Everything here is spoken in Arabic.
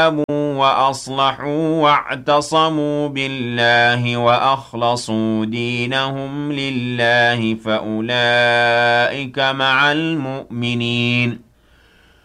وأصلحوا واعتصموا بالله وأخلصوا دينهم لله فأولئك مع المؤمنين